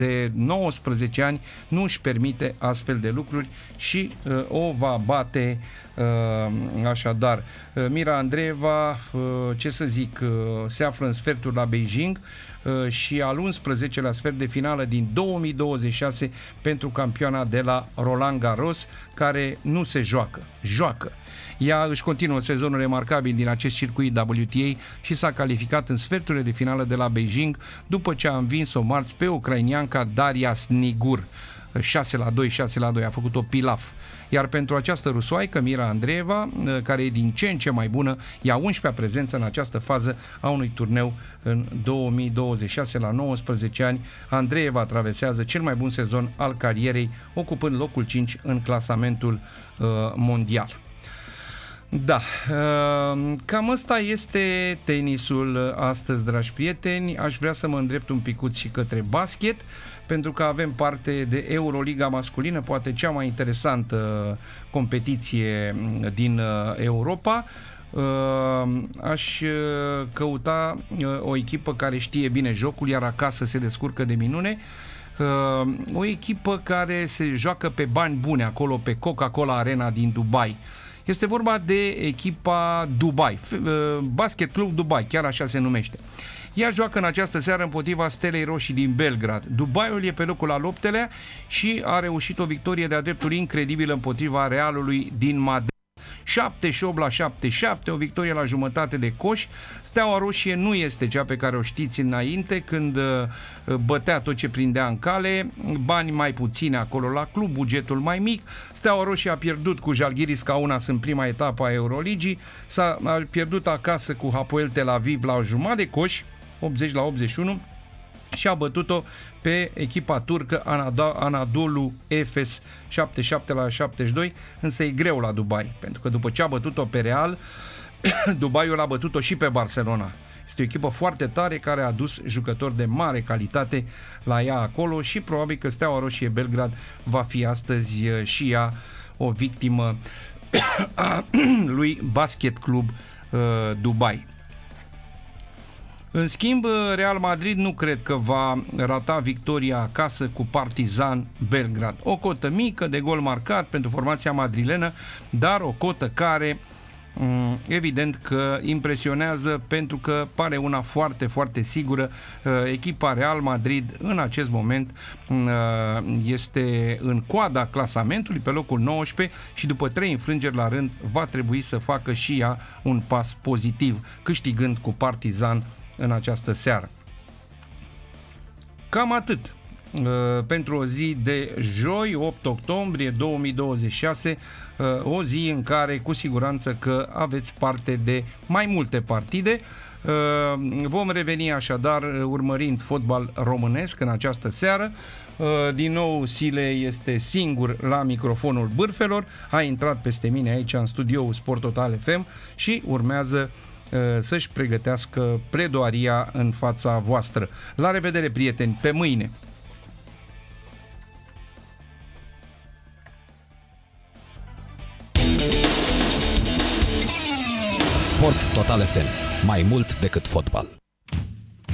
de 19 ani nu își permite astfel de lucruri și o va bate așadar. Mira Andreeva, ce să zic, se află în sfertul la Beijing și al 11-lea sfert de finală din 2026 pentru campioana de la Roland Garros, care nu se joacă. Ea își continuă sezonul remarcabil din acest circuit WTA și s-a calificat în sferturile de finală de la Beijing după ce a învins-o marți pe ucrainianca Daria Snigur 6-2, 6-2, a făcut-o pilaf. Iar pentru această rusoaică, Mira Andreeva, care e din ce în ce mai bună, ia 11-a prezență în această fază a unui turneu în 2026 la 19 ani. Andreeva traversează cel mai bun sezon al carierei, ocupând locul 5 în clasamentul mondial. Da, cam ăsta este tenisul astăzi, dragi prieteni. Aș vrea să mă îndrept un picuț și către basket, pentru că avem parte de Euroliga masculină, poate cea mai interesantă competiție din Europa. Aș căuta o echipă care știe bine jocul, iar acasă se descurcă de minune. O echipă care se joacă pe bani buni acolo, pe Coca-Cola Arena din Dubai. Este vorba de echipa Dubai, Basket Club Dubai, chiar așa se numește. Ea joacă în această seară împotriva Stelei Roșii din Belgrad. Dubaiul e pe locul al 8-lea și a reușit o victorie de-a dreptul incredibilă împotriva Realului din Madrid. 78-77, o victorie la jumătate de coș. Steaua Roșie nu este cea pe care o știți înainte, când bătea tot ce prindea în cale, bani mai puțini acolo la club, bugetul mai mic. Steaua Roșie a pierdut cu Žalgiris Kaunas în prima etapă a Euroligii, a pierdut acasă cu Hapoel Tel Aviv la o jumătate de coș, 80-81, și a bătut-o pe echipa turcă Anadolu Efes 77-72, însă e greu la Dubai, pentru că după ce a bătut-o pe Real, Dubaiul a bătut-o și pe Barcelona. Este o echipă foarte tare care a adus jucători de mare calitate la ea acolo și probabil că Steaua Roșie Belgrad va fi astăzi și ea o victimă a lui Basket Club Dubai. În schimb, Real Madrid nu cred că va rata victoria acasă cu Partizan Belgrad. O cotă mică de gol marcat pentru formația madrilenă, dar o cotă care evident că impresionează, pentru că pare una foarte, foarte sigură. Echipa Real Madrid în acest moment este în coada clasamentului pe locul 19 și după 3 înfrângeri la rând va trebui să facă și ea un pas pozitiv, câștigând cu Partizan în această seară. Cam atât pentru o zi de joi, 8 octombrie 2026, o zi în care cu siguranță că aveți parte de mai multe partide. Vom reveni așadar urmărind fotbal românesc în această seară. Din nou Sile este singur la microfonul bârfelor, a intrat peste mine aici în studioul Sport Total FM și urmează să-și pregătească pledoaria în fața voastră. La revedere, prieteni, pe mâine! Sport Total FM. Mai mult decât fotbal.